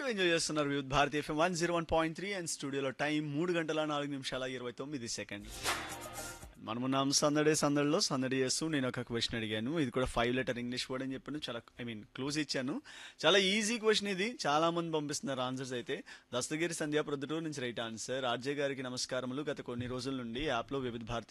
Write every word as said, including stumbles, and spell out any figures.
వింటూ ఎంజాయ్ చేస్తున్నారు వివిధ Bharati FM one zero one point three and స్టూడియోలో టైం మూడు గంటల నాలుగు నిమిషాల ఇరవై తొమ్మిది సెకండ్. మనమున్నాం సందడే సందడిలో సందడి చేస్తూ నేను ఒక క్వశ్చన్ అడిగాను. ఇది కూడా ఫైవ్ లెటర్ ఇంగ్లీష్ వర్డ్ అని చెప్పాను. చాలా ఐ మీన్ క్లూజ్ ఇచ్చాను. చాలా ఈజీ క్వశ్చన్ ఇది. చాలా మంది పంపిస్తున్నారు ఆన్సర్స్ అయితే. దస్తగిరి సంధ్యా ప్రొద్దుటూరు నుంచి రైట్ ఆన్సర్. ఆర్జే గారికి నమస్కారములు. గత కొన్ని రోజుల నుండి యాప్లో వివిధ భారతి